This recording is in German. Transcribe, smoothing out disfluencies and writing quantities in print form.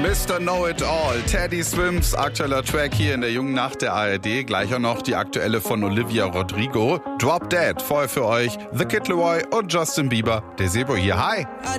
Mr. Know-It-All, Teddy Swims aktueller Track hier in der jungen Nacht der ARD. Gleich auch noch die aktuelle von Olivia Rodrigo. Drop Dead, vorher für euch The Kid Laroi und Justin Bieber. Der Sebo hier, hi!